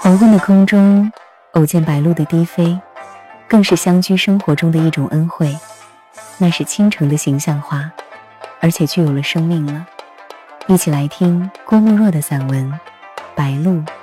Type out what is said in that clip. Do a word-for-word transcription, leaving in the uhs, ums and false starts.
黄昏的空中偶见白鹭的低飞，更是乡居生活中的一种恩惠，那是倾城的形象化，而且具有了生命了。一起来听郭沫若的散文《白鹭》。